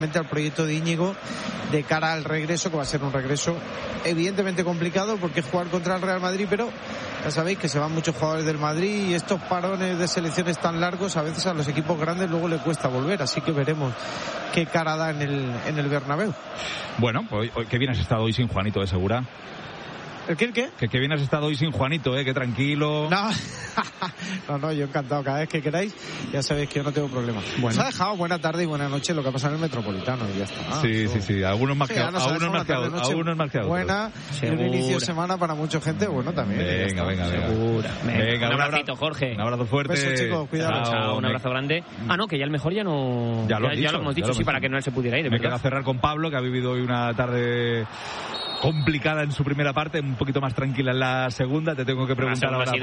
al proyecto de Íñigo de cara al regreso, que va a ser un regreso evidentemente complicado porque es jugar contra el Real Madrid, pero ya sabéis que se van muchos jugadores del Madrid y estos parones de selecciones tan largos a veces a los equipos grandes luego le cuesta volver, así que veremos qué cara da en el Bernabéu. Bueno, pues qué bien has estado hoy sin Juanito, de Segura. ¿El qué? Que bien has estado hoy sin Juanito, que tranquilo. No, yo encantado, cada vez que queráis, ya sabéis que yo no tengo problema. Bueno. Nos ha dejado buena tarde y buena noche lo que ha pasado en el Metropolitano y ya está. Sí, algunos más que otros. Buena, y un inicio de semana para mucha gente, bueno, también. Venga. Un abracito, Jorge. Un abrazo fuerte. Beso, chicos, cuidado. Chao, un abrazo grande. Que ya el mejor ya no... Ya lo hemos dicho, sí, para que no se pudiera ir. Me queda cerrar con Pablo, que ha vivido hoy una tarde complicada en su primera parte, un poquito más tranquila en la segunda. Te tengo que preguntar ahora.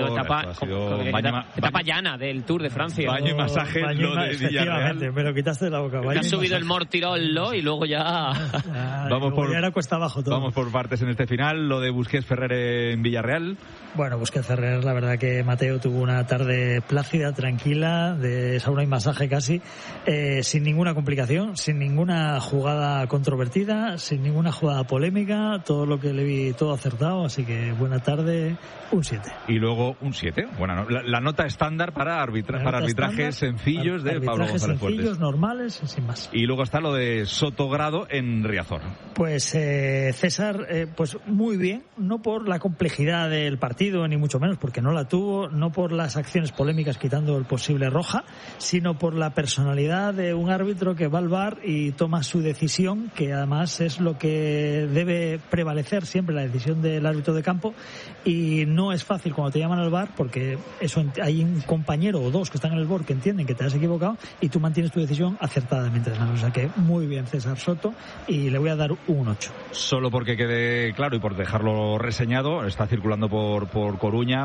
Etapa llana del Tour de Francia. Baño y masaje, lo de Villarreal. Me lo quitaste de la boca. Te has subido el Mortirolo y luego ya... Ahora cuesta abajo todo. Vamos por partes en este final. Lo de Busquets Ferrer en Villarreal. Bueno, Busquets Ferrer, la verdad que Mateo tuvo una tarde plácida, tranquila, de sauna y masaje casi, sin ninguna complicación, sin ninguna jugada controvertida, sin ninguna jugada polémica. Todo lo que le vi, todo acertado, así que buena tarde, un 7. Y luego un 7. Bueno, la nota estándar para arbitrajes sencillos de Pablo González Fuertes. Sencillos, normales, sin más. Y luego está lo de Sotogrado en Riazor. Pues César, pues muy bien, no por la complejidad del partido, ni mucho menos, porque no la tuvo, no por las acciones polémicas quitando el posible roja, sino por la personalidad de un árbitro que va al VAR y toma su decisión, que además es lo que debe prevalecer siempre, la decisión del árbitro de campo, y no es fácil cuando te llaman al VAR porque eso hay un compañero o dos que están en el VAR que entienden que te has equivocado y tú mantienes tu decisión acertadamente. O sea que muy bien César Soto, y le voy a dar un 8. Solo porque quede claro y por dejarlo reseñado, está circulando por Coruña,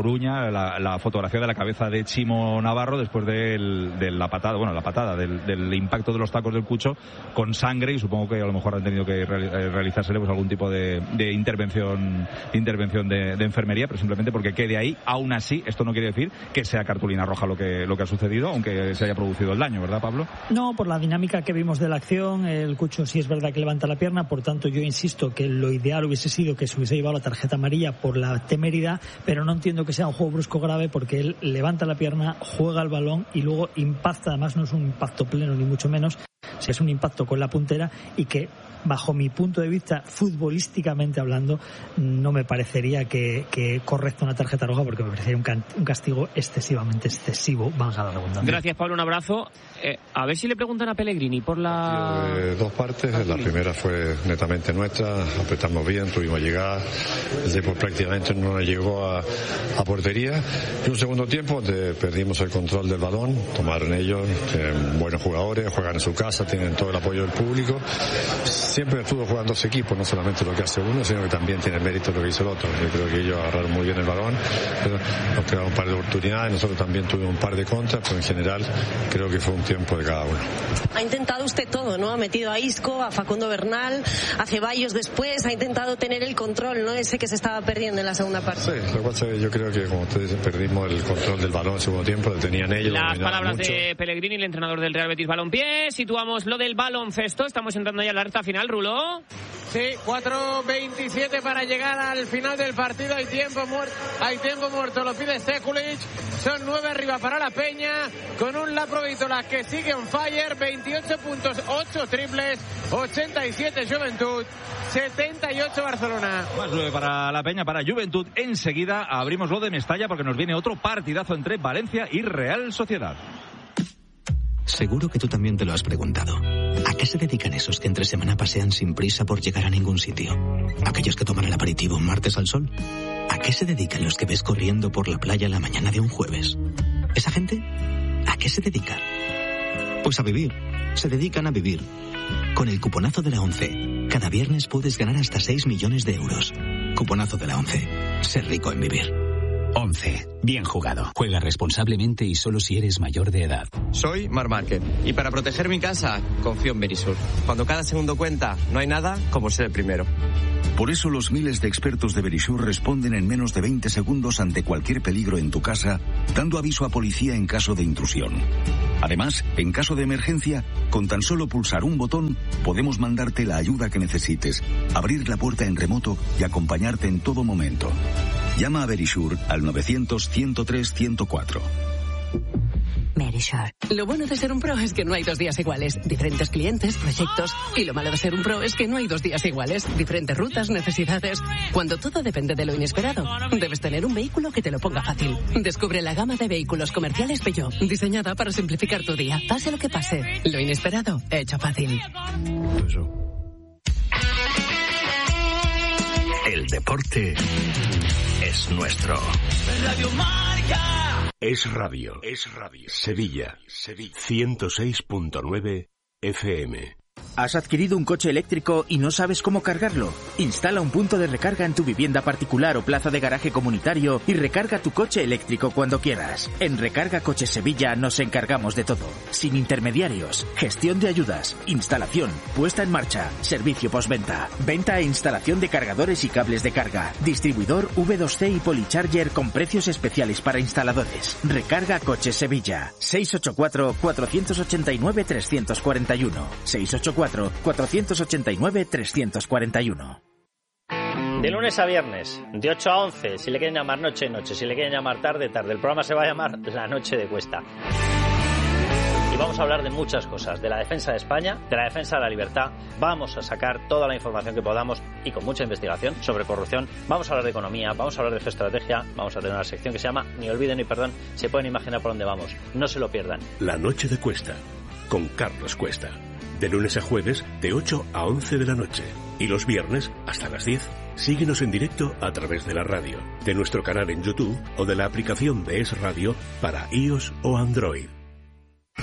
la fotografía de la cabeza de Chimo Navarro después de la patada del impacto de los tacos del Cucho con sangre, y supongo que a lo mejor han tenido que realizársele pues algún tipo de intervención de enfermería, pero simplemente porque quede ahí. Aún así, esto no quiere decir que sea cartulina roja lo que ha sucedido, aunque se haya producido el daño, ¿verdad, Pablo? No, por la dinámica que vimos de la acción, el Cucho sí es verdad que levanta la pierna, por tanto yo insisto que lo ideal hubiese sido que se hubiese llevado la tarjeta amarilla por la temeridad, pero no entiendo que sea un juego brusco grave porque él levanta la pierna, juega el balón y luego impacta. Además no es un impacto pleno ni mucho menos, si es un impacto con la puntera, y que bajo mi punto de vista, futbolísticamente hablando, no me parecería que correcta una tarjeta roja, porque me parecería un castigo excesivamente excesivo, valga la redundancia. Gracias, Pablo, un abrazo. A ver si le preguntan a Pellegrini por la... Dos partes, la primera fue netamente nuestra, apretamos bien, tuvimos llegar, el Depor prácticamente no nos llegó a portería, y un segundo tiempo donde perdimos el control del balón, tomaron ellos, buenos jugadores, juegan en su casa, tienen todo el apoyo del público. Siempre estuvo jugando dos equipos, no solamente lo que hace uno, sino que también tiene mérito lo que hizo el otro. Yo creo que ellos agarraron muy bien el balón, nos crearon un par de oportunidades, nosotros también tuvimos un par de contras, pero en general creo que fue un tiempo de cada uno. Ha intentado usted todo, ¿no? Ha metido a Isco, a Facundo Bernal, a Ceballos después, ha intentado tener el control, ¿no? Ese que se estaba perdiendo en la segunda parte. Sí, lo cual yo creo que, como ustedes dicen, perdimos el control del balón en el segundo tiempo, lo tenían ellos. Las palabras mucho de Pellegrini, el entrenador del Real Betis Balompié. Situamos lo del baloncesto, estamos entrando ya a la recta final, Rulo. Sí, 4:27 para llegar al final del partido. Hay tiempo muerto, lo pide Sekulic. Son 9 arriba para la Peña, con un Laprovitola que sigue on fire. 28 puntos, 8 triples, 87 Juventud, 78 Barcelona. Más 9 para la Peña, para Juventud. Enseguida abrimos lo de Mestalla porque nos viene otro partidazo entre Valencia y Real Sociedad. Seguro que tú también te lo has preguntado. ¿A qué se dedican esos que entre semana pasean sin prisa por llegar a ningún sitio? ¿Aquellos que toman el aperitivo un martes al sol? ¿A qué se dedican los que ves corriendo por la playa la mañana de un jueves? ¿Esa gente? ¿A qué se dedica? Pues a vivir. Se dedican a vivir. Con el cuponazo de la ONCE, cada viernes puedes ganar hasta 6 millones de euros. Cuponazo de la ONCE. Ser rico en vivir. 11. Bien jugado. Juega responsablemente y solo si eres mayor de edad. Soy Marc Márquez y para proteger mi casa confío en Verisur. Cuando cada segundo cuenta, no hay nada como ser el primero. Por eso los miles de expertos de Verisur responden en menos de 20 segundos ante cualquier peligro en tu casa, dando aviso a policía en caso de intrusión. Además, en caso de emergencia, con tan solo pulsar un botón, podemos mandarte la ayuda que necesites, abrir la puerta en remoto y acompañarte en todo momento. Llama a Verisure al 900-103-104. Verisure. Lo bueno de ser un pro es que no hay 2 días iguales. Diferentes clientes, proyectos. Y lo malo de ser un pro es que no hay 2 días iguales. Diferentes rutas, necesidades. Cuando todo depende de lo inesperado, debes tener un vehículo que te lo ponga fácil. Descubre la gama de vehículos comerciales Peugeot, diseñada para simplificar tu día. Pase lo que pase, lo inesperado, hecho fácil. El deporte es nuestro. Radio Marca. Es radio. Sevilla. 106.9 FM. ¿Has adquirido un coche eléctrico y no sabes cómo cargarlo? Instala un punto de recarga en tu vivienda particular o plaza de garaje comunitario y recarga tu coche eléctrico cuando quieras. En Recarga Coches Sevilla nos encargamos de todo. Sin intermediarios, gestión de ayudas, instalación, puesta en marcha, servicio postventa, venta e instalación de cargadores y cables de carga, distribuidor V2C y Policharger con precios especiales para instaladores. Recarga Coches Sevilla. 684-489-341. 684-489-341. De lunes a viernes, de 8 a 11, si le quieren llamar noche, si le quieren llamar tarde. El programa se va a llamar La Noche de Cuesta. Y vamos a hablar de muchas cosas, de la defensa de España, de la defensa de la libertad. Vamos a sacar toda la información que podamos y con mucha investigación sobre corrupción. Vamos a hablar de economía, vamos a hablar de geoestrategia, vamos a tener una sección que se llama Ni olvido ni perdón. Se pueden imaginar por dónde vamos, no se lo pierdan. La Noche de Cuesta, con Carlos Cuesta. De lunes a jueves, de 8 a 11 de la noche. Y los viernes, hasta las 10. Síguenos en directo a través de la radio, de nuestro canal en YouTube o de la aplicación de Es Radio para iOS o Android.